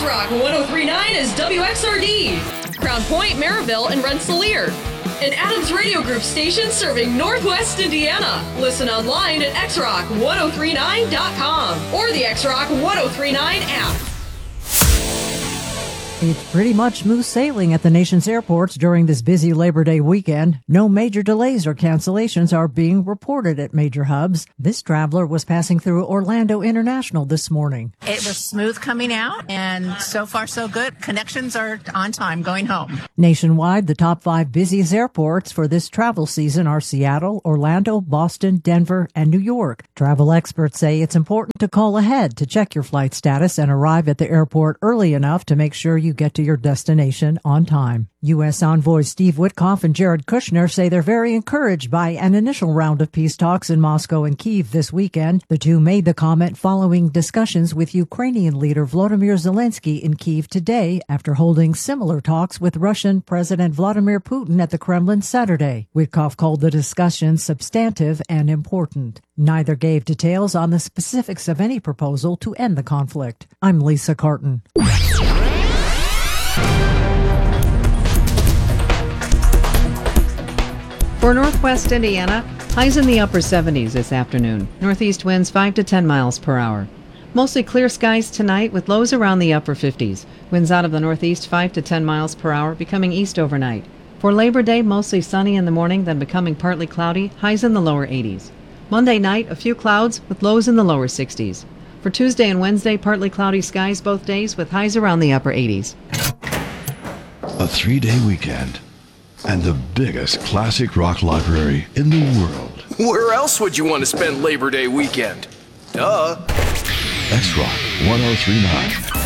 X-Rock 1039 is WXRD. Crown Point, Maryville, and Rensselaer. An Adams Radio Group station serving Northwest Indiana. Listen online at xrock1039.com or the X-Rock 1039 app. It's pretty much smooth sailing at the nation's airports during this busy Labor Day weekend. No major delays or cancellations are being reported at major hubs. This traveler was passing through Orlando International this morning. It was smooth coming out, and so far so good. Connections are on time going home. Nationwide, the top 5 busiest airports for this travel season are Seattle, Orlando, Boston, Denver, and New York. Travel experts say it's important to call ahead to check your flight status and arrive at the airport early enough to make sure you get to your destination on time. U.S. envoys Steve Witkoff and Jared Kushner say they're very encouraged by an initial round of peace talks in Moscow and Kyiv this weekend. The two made the comment following discussions with Ukrainian leader Volodymyr Zelensky in Kyiv today after holding similar talks with Russian President Vladimir Putin at the Kremlin Saturday. Witkoff called the discussions substantive and important. Neither gave details on the specifics of any proposal to end the conflict. I'm Lisa Carton. For Northwest Indiana, highs in the upper 70s this afternoon. Northeast winds 5 to 10 miles per hour. Mostly clear skies tonight with lows around the upper 50s. Winds out of the northeast 5 to 10 miles per hour, becoming east overnight. For Labor Day, mostly sunny in the morning, then becoming partly cloudy, highs in the lower 80s. Monday night, a few clouds with lows in the lower 60s. For Tuesday and Wednesday, partly cloudy skies both days with highs around the upper 80s. A 3-day weekend and the biggest classic rock library in the world. Where else would you want to spend Labor Day weekend? Duh. X-Rock 1039.